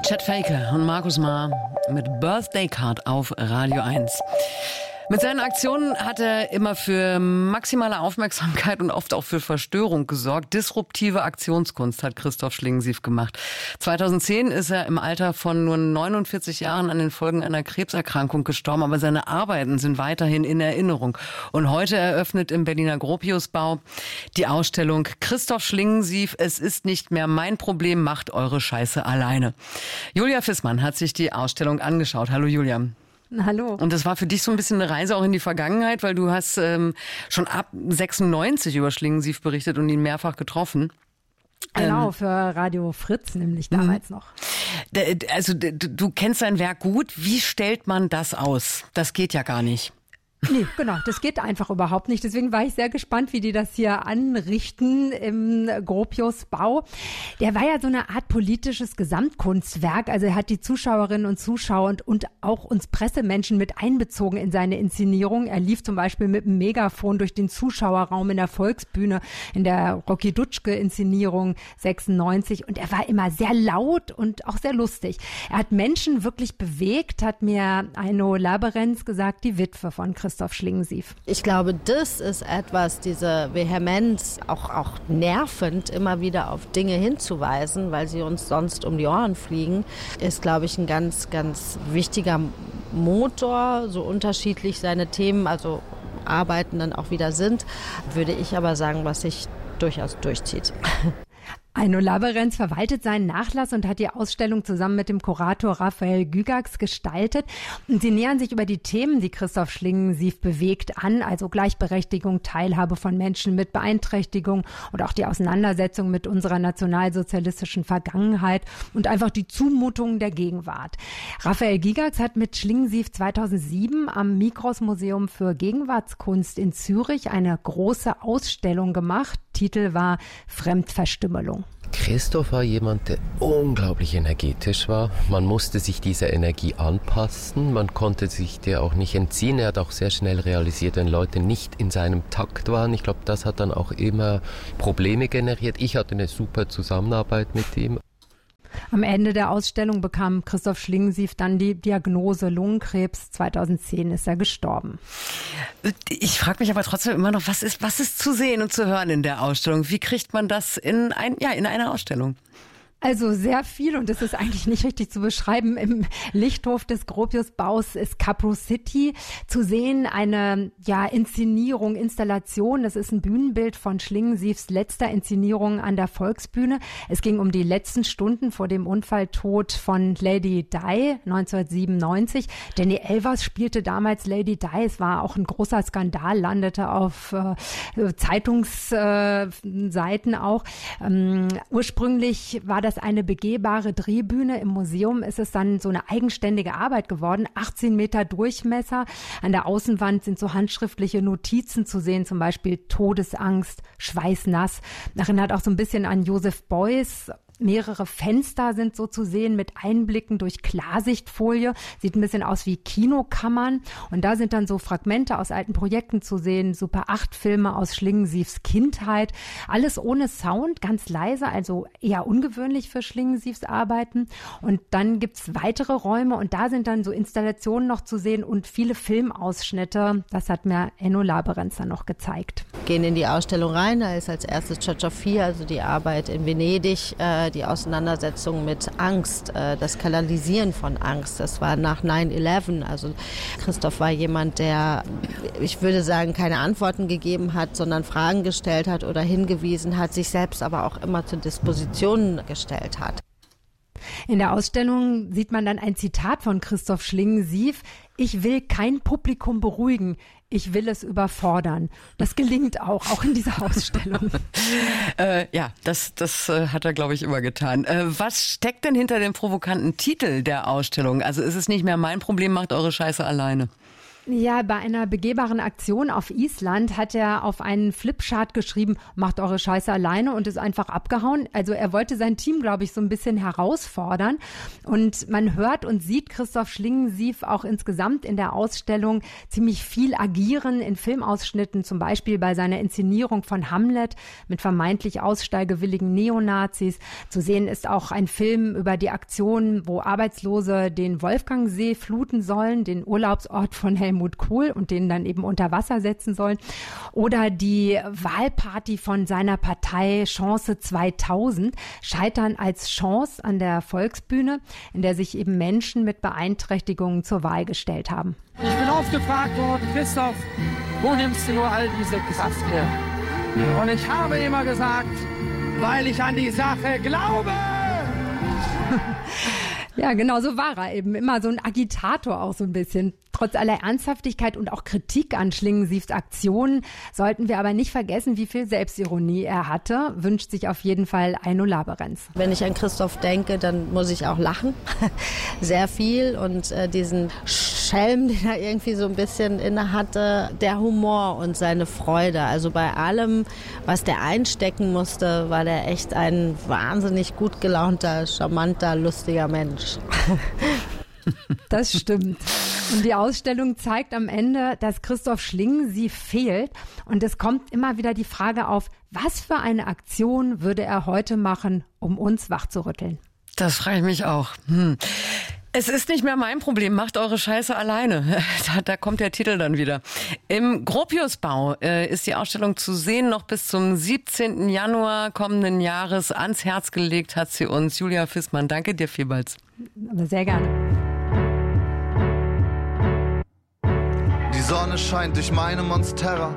Chet Faker und Markus Maar mit Birthday Card auf Radio 1. Mit seinen Aktionen hat er immer für maximale Aufmerksamkeit und oft auch für Verstörung gesorgt. Disruptive Aktionskunst hat Christoph Schlingensief gemacht. 2010 ist er im Alter von nur 49 Jahren an den Folgen einer Krebserkrankung gestorben, aber seine Arbeiten sind weiterhin in Erinnerung. Und heute eröffnet im Berliner Gropiusbau die Ausstellung Christoph Schlingensief, es ist nicht mehr mein Problem, macht eure Scheiße alleine. Julia Fissmann hat sich die Ausstellung angeschaut. Hallo Julia. Hallo. Und das war für dich so ein bisschen eine Reise auch in die Vergangenheit, weil du hast schon ab 96 über Schlingensief berichtet und ihn mehrfach getroffen. Genau, für Radio Fritz nämlich damals noch. Also du kennst sein Werk gut. Wie stellt man das aus? Das geht ja gar nicht. Nee, genau, das geht einfach überhaupt nicht. Deswegen war ich sehr gespannt, wie die das hier anrichten im Gropiusbau. Der war ja so eine Art politisches Gesamtkunstwerk. Also er hat die Zuschauerinnen und Zuschauer und auch uns Pressemenschen mit einbezogen in seine Inszenierung. Er lief zum Beispiel mit einem Megafon durch den Zuschauerraum in der Volksbühne, in der Rocky Dutschke-Inszenierung 96. Und er war immer sehr laut und auch sehr lustig. Er hat Menschen wirklich bewegt, hat mir Aino Laberenz gesagt, die Witwe von Christoph Schlingensief. Ich glaube, das ist etwas, diese Vehemenz, auch nervend, immer wieder auf Dinge hinzuweisen, weil sie uns sonst um die Ohren fliegen, ist, glaube ich, ein ganz, ganz wichtiger Motor, so unterschiedlich seine Themen, also Arbeiten dann auch wieder sind, würde ich aber sagen, was sich durchaus durchzieht. Aino Laberenz verwaltet seinen Nachlass und hat die Ausstellung zusammen mit dem Kurator Raphael Gygax gestaltet. Und sie nähern sich über die Themen, die Christoph Schlingensief bewegt, an, also Gleichberechtigung, Teilhabe von Menschen mit Beeinträchtigung und auch die Auseinandersetzung mit unserer nationalsozialistischen Vergangenheit und einfach die Zumutungen der Gegenwart. Raphael Gygax hat mit Schlingensief 2007 am Mikros Museum für Gegenwartskunst in Zürich eine große Ausstellung gemacht. Titel war Fremdverstümmelung. Christoph war jemand, der unglaublich energetisch war. Man musste sich dieser Energie anpassen. Man konnte sich der auch nicht entziehen. Er hat auch sehr schnell realisiert, wenn Leute nicht in seinem Takt waren. Ich glaube, das hat dann auch immer Probleme generiert. Ich hatte eine super Zusammenarbeit mit ihm. Am Ende der Ausstellung bekam Christoph Schlingensief dann die Diagnose Lungenkrebs. 2010 ist er gestorben. Ich frage mich aber trotzdem immer noch, was ist zu sehen und zu hören in der Ausstellung? Wie kriegt man das in eine Ausstellung? Also sehr viel und das ist eigentlich nicht richtig zu beschreiben. Im Lichthof des Gropiusbaus ist Capro City zu sehen, eine Inszenierung, Installation. Das ist ein Bühnenbild von Schlingensiefs letzter Inszenierung an der Volksbühne. Es ging um die letzten Stunden vor dem Unfalltod von Lady Di 1997. Danny Elvers spielte damals Lady Di. Es war auch ein großer Skandal, landete auf Zeitungsseiten auch. Ursprünglich war das eine begehbare Drehbühne. Im Museum ist es dann so eine eigenständige Arbeit geworden. 18 Meter Durchmesser. An der Außenwand sind so handschriftliche Notizen zu sehen, zum Beispiel Todesangst, schweißnass. Erinnert auch so ein bisschen an Joseph Beuys. Mehrere Fenster sind so zu sehen mit Einblicken durch Klarsichtfolie. Sieht ein bisschen aus wie Kinokammern. Und da sind dann so Fragmente aus alten Projekten zu sehen. Super 8 Filme aus Schlingensiefs Kindheit. Alles ohne Sound, ganz leise, also eher ungewöhnlich für Schlingensiefs Arbeiten. Und dann gibt's weitere Räume und da sind dann so Installationen noch zu sehen und viele Filmausschnitte. Das hat mir Aino Laberenz dann noch gezeigt. Gehen in die Ausstellung rein. Da ist als erstes Ciocioffi, also die Arbeit in Venedig, die Auseinandersetzung mit Angst, das Kanalisieren von Angst. Das war nach 9/11. Also Christoph war jemand, der, ich würde sagen, keine Antworten gegeben hat, sondern Fragen gestellt hat oder hingewiesen hat, sich selbst aber auch immer zur Disposition gestellt hat. In der Ausstellung sieht man dann ein Zitat von Christoph Schlingensief. Ich will kein Publikum beruhigen. Ich will es überfordern. Das gelingt auch in dieser Ausstellung. Das hat er, glaube ich, immer getan. Was steckt denn hinter dem provokanten Titel der Ausstellung? Also ist es nicht mehr mein Problem, macht eure Scheiße alleine? Ja, bei einer begehbaren Aktion auf Island hat er auf einen Flipchart geschrieben, macht eure Scheiße alleine und ist einfach abgehauen. Also er wollte sein Team, glaube ich, so ein bisschen herausfordern. Und man hört und sieht Christoph Schlingensief auch insgesamt in der Ausstellung ziemlich viel agieren in Filmausschnitten, zum Beispiel bei seiner Inszenierung von Hamlet mit vermeintlich aussteigewilligen Neonazis. Zu sehen ist auch ein Film über die Aktion, wo Arbeitslose den Wolfgangsee fluten sollen, den Urlaubsort von Helmut Kohl, und den dann eben unter Wasser setzen sollen. Oder die Wahlparty von seiner Partei Chance 2000, Scheitern als Chance an der Volksbühne, in der sich eben Menschen mit Beeinträchtigungen zur Wahl gestellt haben. Ich bin oft gefragt worden, Christoph, wo nimmst du nur all diese Kraft her? Und ich habe immer gesagt, weil ich an die Sache glaube. Ja, genau, so war er eben. Immer so ein Agitator auch so ein bisschen. Trotz aller Ernsthaftigkeit und auch Kritik an Schlingensiefs Aktionen sollten wir aber nicht vergessen, wie viel Selbstironie er hatte. Wünscht sich auf jeden Fall Eino Laberenz. Wenn ich an Christoph denke, dann muss ich auch lachen. Sehr viel. Und diesen Schelm, den er irgendwie so ein bisschen inne hatte, der Humor und seine Freude. Also bei allem, was der einstecken musste, war der echt ein wahnsinnig gut gelaunter, charmanter, lustiger Mensch. Das stimmt. Und die Ausstellung zeigt am Ende, dass Christoph Schlingensief fehlt. Und es kommt immer wieder die Frage auf, was für eine Aktion würde er heute machen, um uns wachzurütteln? Das frage ich mich auch. Es ist nicht mehr mein Problem, macht eure Scheiße alleine. Da kommt der Titel dann wieder. Im Gropiusbau ist die Ausstellung zu sehen, noch bis zum 17. Januar kommenden Jahres. Ans Herz gelegt hat sie uns Julia Fissmann. Danke dir vielmals. Aber sehr gerne. Die Sonne scheint durch meine Monstera.